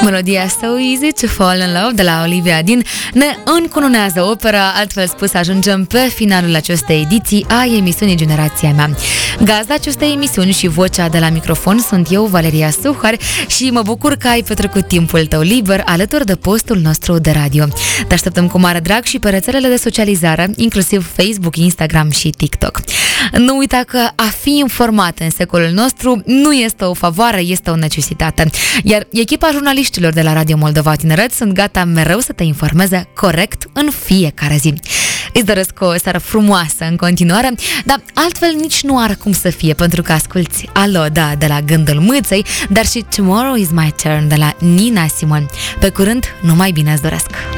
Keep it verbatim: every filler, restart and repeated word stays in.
Melodia So Easy to Fall in Love de la Olivia Dean ne încununează opera, altfel spus ajungem pe finalul acestei ediții a emisiunii Generația Mea. Gazda acestei emisiuni și vocea de la microfon sunt eu, Valeria Suhar, și mă bucur că ai petrecut timpul tău liber alături de postul nostru de radio. Te așteptăm cu mare drag și pe rețelele de socializare, inclusiv Facebook, Instagram și TikTok. Nu uita că a fi informat în secolul nostru nu este o favoare, este o necesitate. Iar echipa jurnaliștilor de la Radio Moldova Tineret sunt gata mereu să te informeze corect în fiecare zi. Îți doresc o seară frumoasă în continuare, dar altfel nici nu are cum să fie, pentru că asculți Alo, da, de la Gândul Mâței, dar și Tomorrow is my turn de la Nina Simone. Pe curând, numai bine îți doresc!